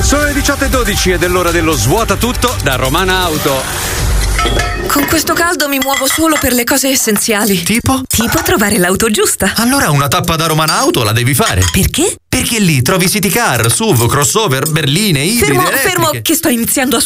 Sono le 18:12 ed è l'ora dello svuota tutto da Romana Auto. Con questo caldo mi muovo solo per le cose essenziali. Tipo? Tipo trovare l'auto giusta. Allora una tappa da Romana Auto la devi fare. Perché? Perché lì trovi city car, SUV, crossover, berline, ibride, elettriche. Fermo, che sto iniziando a